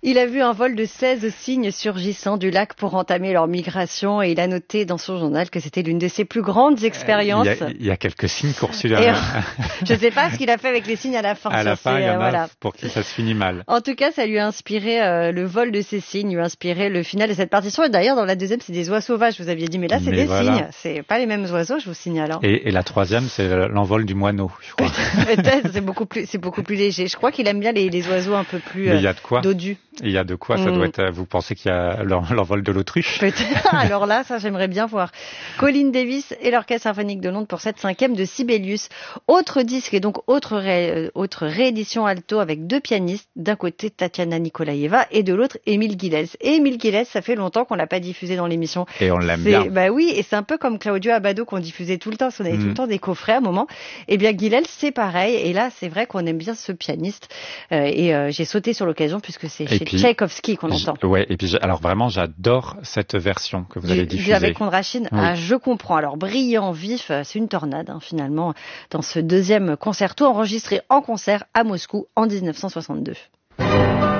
Il a vu un vol de 16 cygnes surgissant du lac pour entamer leur migration et il a noté dans son journal que c'était l'une de ses plus grandes expériences. Il y a quelques cygnes qui ont reçu je ne sais pas ce qu'il a fait avec les cygnes à la fin. À la fin, il y en a pour qui ça se finit mal. En tout cas, ça lui a inspiré le vol de ces cygnes, lui a inspiré le final de cette partition. Et d'ailleurs, dans la deuxième, c'est des oies sauvages, vous aviez dit. Mais là, c'est des cygnes. C'est pas les mêmes oiseaux, je vous signale. Hein. Et la troisième, c'est l'envol du moineau, je crois. Peut-être, c'est beaucoup plus léger. Je crois qu'il aime bien les oiseaux un peu plus dodus. Il y a de quoi, ça doit être. Vous pensez qu'il y a l'envol de l'autruche? Peut-être. Alors là, ça, j'aimerais bien voir. Colin Davis et l'Orchestre Symphonique de Londres pour cette 5e de Sibelius. Autre disque et donc autre réédition alto avec 2 pianistes. D'un côté, Tatiana Nikolaeva et de l'autre, Émile Guilels. Et Émile Guilels, ça fait longtemps qu'on l'a pas diffusé dans l'émission. Et on l'aime bien. Bah oui, et c'est un peu comme Claudio Abbado qu'on diffusait tout le temps. On avait tout le temps des coffrets à un moment. Eh bien, Guilels, c'est pareil. Et là, c'est vrai qu'on aime bien ce pianiste. J'ai sauté sur l'occasion puisque c'est chez Tchaïkovski qu'on entend. Ouais, et puis alors vraiment, j'adore cette version que vous avez diffusée. Avec Kondrachine, oui. Je comprends. Alors, brillant, vif, c'est une tornade, finalement, dans ce 2e concerto enregistré en concert à Moscou en 1962.